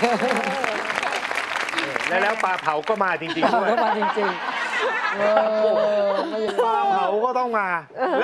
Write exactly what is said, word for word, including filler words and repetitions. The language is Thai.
แล้วแล้วปลาเผาก็มาจริงๆด้วยก็มาจริงๆเออปลาเผาก็ต้องมา